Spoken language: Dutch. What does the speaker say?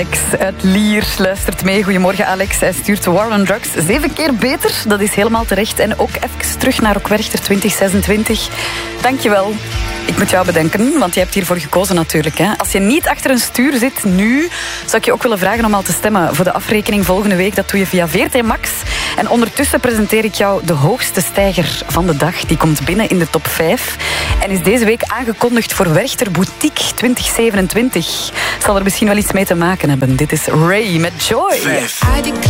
Alex uit Lier luistert mee. Goedemorgen Alex. Hij stuurt War on Drugs 7 keer beter. Dat is helemaal terecht. En ook even terug naar Rockwerchter 2026. Dankjewel. Ik moet jou bedenken, want je hebt hiervoor gekozen natuurlijk. Hè. Als je niet achter een stuur zit nu, zou ik je ook willen vragen om al te stemmen voor de afrekening volgende week. Dat doe je via VRT Max. En ondertussen presenteer ik jou de hoogste stijger van de dag. Die komt binnen in de top 5. En is deze week aangekondigd voor Werchter Boutique 2027. Zal er misschien wel iets mee te maken hebben. Dit is Ray met Joy. 5.